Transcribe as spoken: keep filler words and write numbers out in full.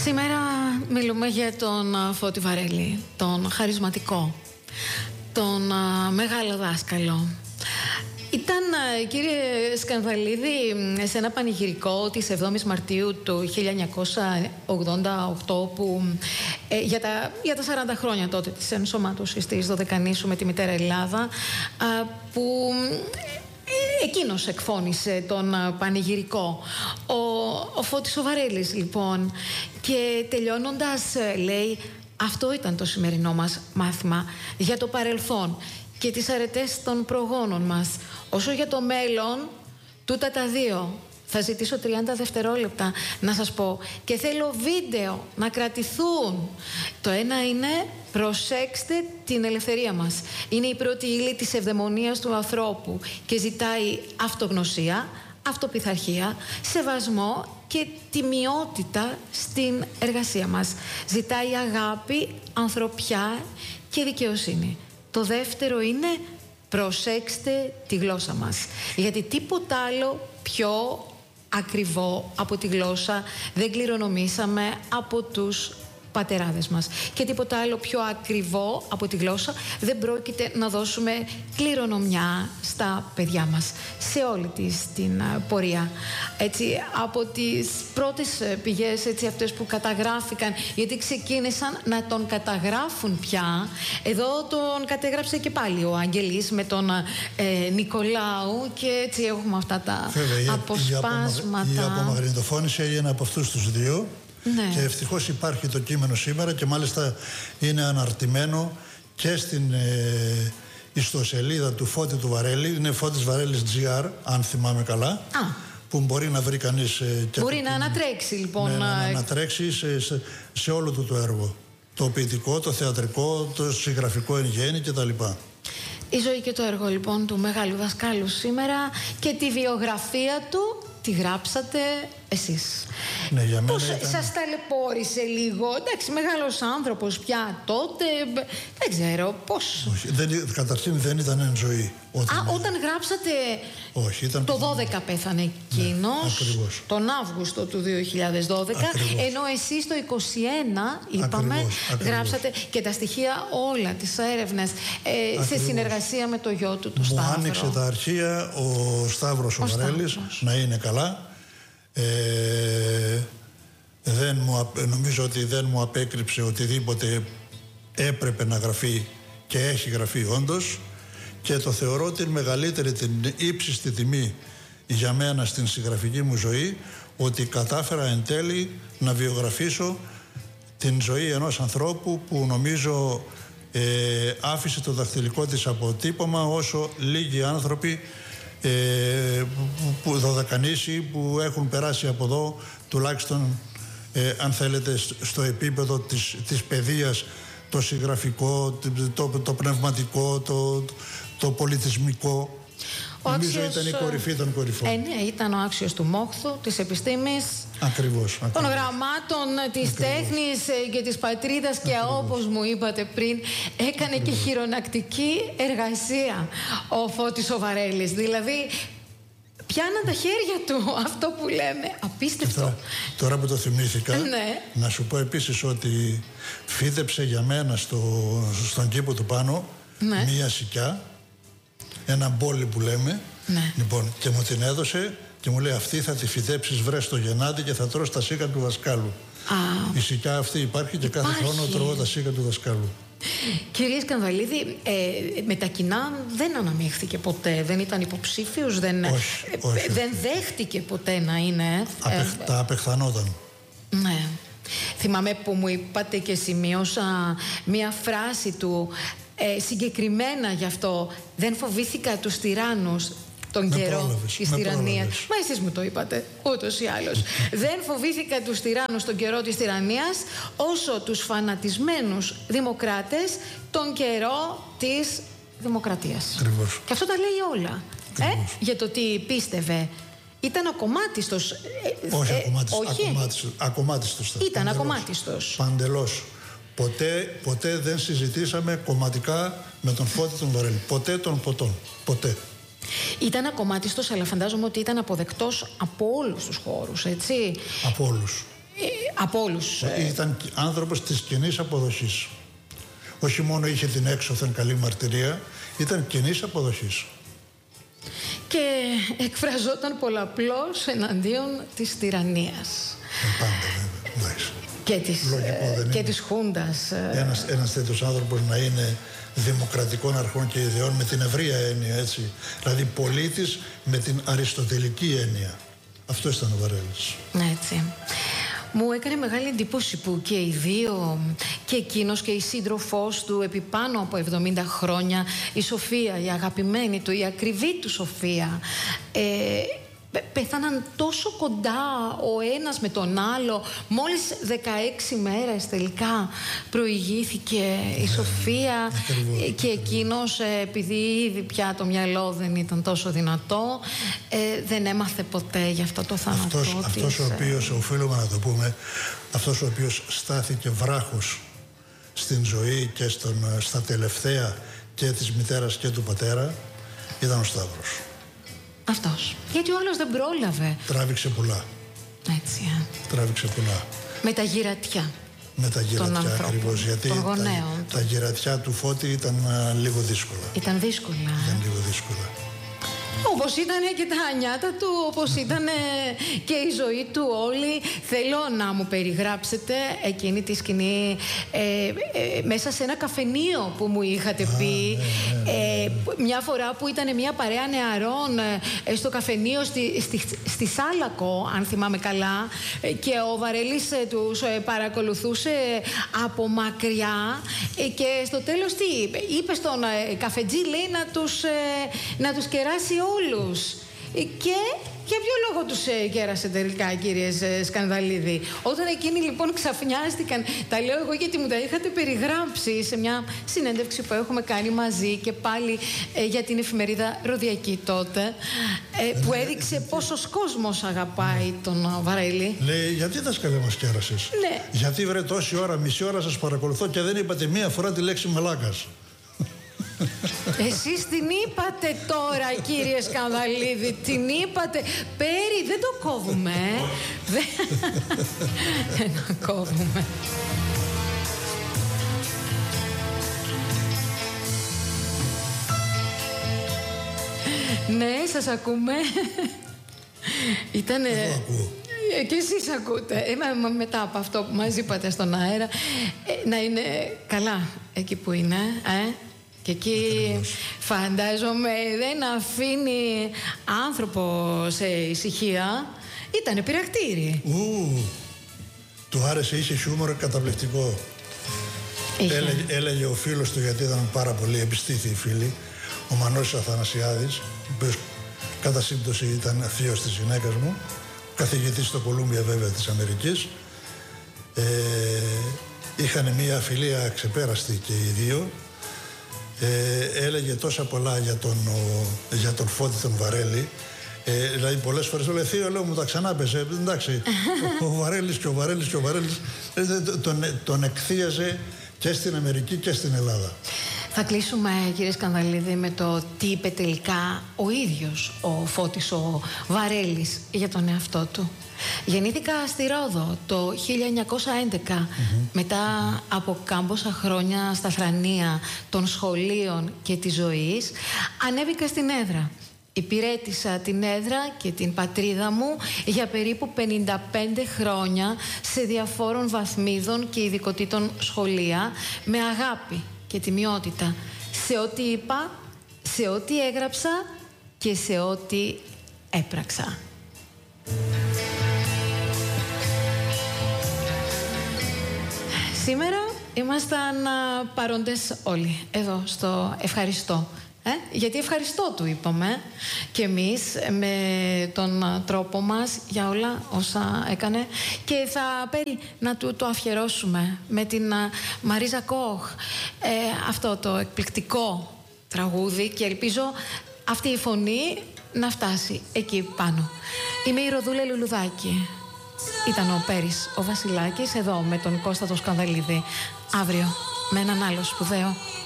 Σήμερα μιλούμε για τον Φώτη Βαρέλη, τον χαρισματικό, τον μεγάλο δάσκαλο. Ήταν, κύριε Σκανδαλίδη, σε ένα πανηγυρικό της εβδόμης Μαρτίου του χίλια εννιακόσια ογδόντα οκτώ που ε, για, τα, για τα σαράντα χρόνια τότε της ενσωμάτωσης της Δωδεκανήσου με τη μητέρα Ελλάδα, α, που ε, εκείνος εκφώνησε τον πανηγυρικό. Ο, ο Φώτης ο Βαρέλης, λοιπόν, και τελειώνοντας λέει: αυτό ήταν το σημερινό μας μάθημα για το παρελθόν και τις αρετές των προγόνων μας. Όσο για το μέλλον, τούτα τα δύο. Θα ζητήσω τριάντα δευτερόλεπτα να σας πω και θέλω βίντεο να κρατηθούν. Το ένα είναι: προσέξτε την ελευθερία μας. Είναι η πρώτη ύλη της ευδαιμονίας του ανθρώπου και ζητάει αυτογνωσία, αυτοπειθαρχία, σεβασμό και τιμιότητα στην εργασία μας. Ζητάει αγάπη, ανθρωπιά και δικαιοσύνη. Το δεύτερο είναι: προσέξτε τη γλώσσα μας. Γιατί τίποτα άλλο πιο ακριβό από τη γλώσσα δεν κληρονομήσαμε από τους πατεράδες μας. Και τίποτα άλλο πιο ακριβό από τη γλώσσα δεν πρόκειται να δώσουμε κληρονομιά στα παιδιά μας σε όλη της την πορεία. Έτσι, από τις πρώτες πηγές, έτσι, αυτές που καταγράφηκαν, γιατί ξεκίνησαν να τον καταγράφουν πια. Εδώ τον κατέγραψε και πάλι ο Άγγελης με τον ε, Νικολάου και έτσι έχουμε αυτά τα Βέβαια, αποσπάσματα. Η απομαγνητοφώνηση έγινε από αυτούς τους δύο. Ναι. Και ευτυχώς υπάρχει το κείμενο σήμερα και μάλιστα είναι αναρτημένο και στην ε, ιστοσελίδα του Φώτη του Βαρέλη. Είναι Φώτης Βαρέλης τζι αρ, αν θυμάμαι καλά. Α. Που μπορεί να βρει κανείς ε, και μπορεί το, να την, ανατρέξει λοιπόν. Ναι, να ανατρέξει σε, σε, σε όλο του το έργο. Το ποιητικό, το θεατρικό, το συγγραφικό εν γέννη κτλ. Η ζωή και το έργο λοιπόν του μεγάλου δασκάλου σήμερα και τη βιογραφία του τη γράψατε εσείς. Ναι, για μένα πώς ήταν... σας ταλαιπώρησε λίγο? Εντάξει, μεγάλος άνθρωπος πια τότε, δεν ξέρω πώς. Όχι, δεν, καταρχήν δεν ήταν εν ζωή. Όταν... Α, όταν γράψατε. Όχι, ήταν... Το δώδεκα πέθανε εκείνος, ναι, τον Αύγουστο του δύο χιλιάδες δώδεκα, ακριβώς. Ενώ εσείς το είκοσι ένα, είπαμε, ακριβώς, ακριβώς. γράψατε και τα στοιχεία όλα, τις έρευνες, ε, σε συνεργασία με το γιο του, του Σταύρο. Μου άνοιξε τα αρχεία ο Σταύρος ο, ο Βαρέλης, να είναι καλά. Ε, δεν μου, νομίζω ότι δεν μου απέκρυψε οτιδήποτε έπρεπε να γραφεί και έχει γραφεί όντως, και το θεωρώ την μεγαλύτερη, την ύψιστη τιμή για μένα στην συγγραφική μου ζωή, ότι κατάφερα εν τέλει να βιογραφήσω την ζωή ενός ανθρώπου που νομίζω ε, άφησε το δαχτυλικό της αποτύπωμα όσο λίγοι άνθρωποι Ε, που δωδεκανήσιοι που έχουν περάσει από εδώ, τουλάχιστον ε, αν θέλετε στο επίπεδο της, της παιδείας, το συγγραφικό, το, το, το πνευματικό, το, το πολιτισμικό. Ο Νομίζω άξιος, ήταν η κορυφή των κορυφών. Ε, ναι, ήταν ο άξιος του μόχθου, της επιστήμης, ακριβώς, ακριβώς. των γραμμάτων, της ακριβώς. τέχνης και της πατρίδας και ακριβώς. Όπως μου είπατε πριν, έκανε ακριβώς. Και χειρονακτική εργασία ο Φώτης ο Βαρέλης. Δηλαδή, πιάναν τα χέρια του, αυτό που λέμε, απίστευτο. Τώρα, τώρα που το θυμήθηκα, ναι. να σου πω επίσης ότι φύτεψε για μένα στο, στον κήπο του πάνω, ναι. μία σικιά, ένα μπόλι που λέμε, ναι. λοιπόν, και μου την έδωσε και μου λέει: αυτή θα τη φυτέψεις, βρε στο γεννάτι και θα τρως τα σίκα του δασκάλου. Α, η σικιά αυτή υπάρχει και κάθε υπάρχει. χρόνο τρώω τα σίκα του δασκάλου. Κύριε Σκανδαλίδη, ε, με τα κοινά δεν αναμίχθηκε ποτέ, δεν ήταν υποψήφιος, δεν, όχι, όχι, όχι. δεν δέχτηκε ποτέ να είναι. Απεχ, ε, τα απεχθανόταν. Ναι. Θυμάμαι που μου είπατε και σημείωσα μία φράση του ε, συγκεκριμένα γι' αυτό. Δεν φοβήθηκα τους τυράννους τον με καιρό πρόλαβες, της τυραννίας. Μα εσείς μου το είπατε, ούτως ή άλλως. Δεν φοβήθηκα τους τυράννους τον καιρό της τυραννίας, όσο τους φανατισμένους δημοκράτες τον καιρό της δημοκρατίας. Ακριβώς. Και αυτό τα λέει όλα. Ε, για το τι πίστευε. Ήταν ακομμάτιστος. Ε, όχι, ε, ακομμάτιστος. όχι. Ακομμάτιστος, ακομμάτιστος Ήταν παντελώς, ακομμάτιστος. Παντελώς. Ποτέ, ποτέ δεν συζητήσαμε κομματικά με τον Φώτη τον Βαρέλη. Ποτέ των ποτών. Ποτέ. Ήταν ακομμάτιστος, αλλά φαντάζομαι ότι ήταν αποδεκτός από όλους τους χώρους, έτσι. Από όλους. Ε, από όλους. Ήταν άνθρωπος της κοινής αποδοχής. Όχι μόνο είχε την έξωθεν καλή μαρτυρία, ήταν κοινής αποδοχής. Και εκφραζόταν πολλαπλώς εναντίον της τυραννίας. Ε, πάντα βέβαια, και της, Λογικό, και της Χούντας. Ένας, ένας τέτοιος άνθρωπος να είναι δημοκρατικών αρχών και ιδεών με την ευρεία έννοια, έτσι. Δηλαδή πολίτης με την αριστοτελική έννοια. Αυτό ήταν ο Βαρέλης. Έτσι. Μου έκανε μεγάλη εντύπωση που και οι δύο, και εκείνος και η σύντροφός του επί πάνω από εβδομήντα χρόνια, η Σοφία, η αγαπημένη του, η ακριβή του Σοφία, ε, πέθαναν τόσο κοντά ο ένας με τον άλλο. Μόλις δεκαέξι μέρες τελικά προηγήθηκε η Σοφία και εκείνος, επειδή ήδη πια το μυαλό δεν ήταν τόσο δυνατό, ε, δεν έμαθε ποτέ για αυτό το θάνατό της. Αυτός, αυτός ο οποίος, οφείλουμε να το πούμε, αυτός ο οποίος στάθηκε βράχος στην ζωή και στον, στα τελευταία και της μητέρας και του πατέρα, ήταν ο Σταύρος. Αυτός. Γιατί ο άλλος δεν πρόλαβε. Τράβηξε πολλά. Έτσι, ε. Τράβηξε πολλά. Με τα γυρατιά. Με τα γυρατιά, ακριβώς. Γιατί των γονέων τα, του. τα γυρατιά του Φώτη ήταν uh, λίγο δύσκολα. Ήταν δύσκολα. Ήταν λίγο δύσκολα. Όπως ήταν και τα νιάτα του, όπως ήταν και η ζωή του όλη. Θέλω να μου περιγράψετε εκείνη τη σκηνή ε, ε, μέσα σε ένα καφενείο που μου είχατε πει. Α, ναι, ναι, ναι. Ε, μια φορά που ήταν μια παρέα νεαρών ε, στο καφενείο στη, στη, στη Σάλακο, αν θυμάμαι καλά, ε, και ο Βαρέλης ε, τους ε, παρακολουθούσε από μακριά ε, και στο τέλος τι είπε. Είπε στον ε, καφετζή, λέει, να τους, ε, να τους κεράσει όλους. Και για ποιο λόγο τους ε, κέρασε τελικά, κύριε ε, Σκανδαλίδη? Όταν εκείνοι λοιπόν ξαφνιάστηκαν, τα λέω εγώ γιατί μου τα είχατε περιγράψει σε μια συνέντευξη που έχουμε κάνει μαζί και πάλι ε, για την εφημερίδα Ροδιακή τότε, ε, που έδειξε πόσος κόσμος αγαπάει τον Βαρέλη. Λέει, γιατί δάσκαλε μας κέρασες? Ναι. Γιατί βρε τόση ώρα, μισή ώρα σας παρακολουθώ και δεν είπατε μία φορά τη λέξη μαλάκας? Εσείς την είπατε τώρα, κύριε Σκανδαλίδη, την είπατε. Πέρι, δεν το κόβουμε. Δεν το κόβουμε. Ναι, σας ακούμε. Ήτανε... Εγώ ακούω. Και εσείς ακούτε. Ε, μετά από αυτό που μας είπατε στον αέρα, ε, να είναι καλά εκεί που είναι, ε. Και εκεί ακριβώς. Φαντάζομαι δεν αφήνει άνθρωπο σε ησυχία. Ήτανε πειρακτήρι. Ου, του άρεσε, είχε χιούμορ καταπληκτικό. Έλεγε, έλεγε ο φίλος του, γιατί ήταν πάρα πολύ επιστήθη οι φίλοι, ο Μανώσης Αθανασιάδης, ο οποίος κατά σύμπτωση ήταν θείος της γυναίκας μου, καθηγητής στο Κολούμπια βέβαια της Αμερικής. Ε, είχαν μια φιλία ξεπέραστη και οι δύο. Ε, έλεγε τόσα πολλά για τον, ο, για τον Φώτη τον Βαρέλη. Ε, δηλαδή πολλές φορές το λέει, θείο, λέω, μου τα ξανά πέσε. Εντάξει, ο, ο Βαρέλης και ο Βαρέλης και ο Βαρέλης ε, τον, τον εκθίαζε και στην Αμερική και στην Ελλάδα. Θα κλείσουμε, κύριε Σκανδαλίδη, με το τι είπε τελικά ο ίδιος ο Φώτης ο Βαρέλης για τον εαυτό του. Γεννήθηκα στη Ρόδο το χίλια εννιακόσια έντεκα, mm-hmm. μετά από κάμποσα χρόνια στα θρανία των σχολείων και της ζωής, ανέβηκα στην Έδρα. Υπηρέτησα την Έδρα και την πατρίδα μου για περίπου πενήντα πέντε χρόνια σε διαφόρων βαθμίδων και ειδικοτήτων σχολεία, με αγάπη και τιμιότητα σε ό,τι είπα, σε ό,τι έγραψα και σε ό,τι έπραξα. Σήμερα ήμασταν παρόντες όλοι εδώ στο ευχαριστώ. Ε? Γιατί ευχαριστώ του είπαμε και εμείς με τον τρόπο μας για όλα όσα έκανε, και θα πρέπει να του το αφιερώσουμε με την Μαρίζα Κόχ, ε, αυτό το εκπληκτικό τραγούδι, και ελπίζω αυτή η φωνή να φτάσει εκεί πάνω. Είμαι η Ροδούλα Λουλουδάκη. Ήταν ο Πέρης ο Βασιλάκης εδώ με τον Κώστα το Σκανδαλίδη. Αύριο με έναν άλλο σπουδαίο.